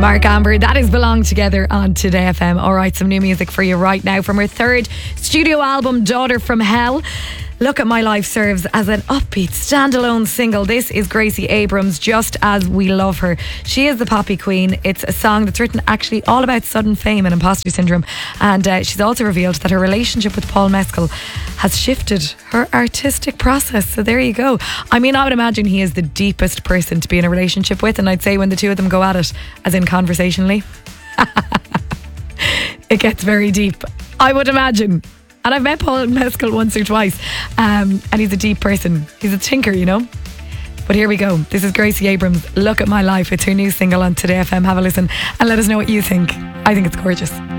Mark Amber, that is Belong Together on Today FM. Alright, some new music for you right now from her third studio album, Daughter from Hell. Look at My Life serves as an upbeat standalone single. This is Gracie Abrams, Just As We Love Her. She is the poppy queen. It's a song that's written actually all about sudden fame and imposter syndrome, and she's also revealed that her relationship with Paul Mescal has shifted her artistic process. So there you go. I mean, I would imagine he is the deepest person to be in a relationship with, and I'd say when the two of them go at it, as in conversationally, it gets very deep, I would imagine. And I've met Paul Mescal once or twice, and he's a deep person. He's a tinker, you know. But here we go. This is Gracie Abrams, Look at My Life. It's her new single on Today FM. Have a listen and let us know what you think. I think it's gorgeous.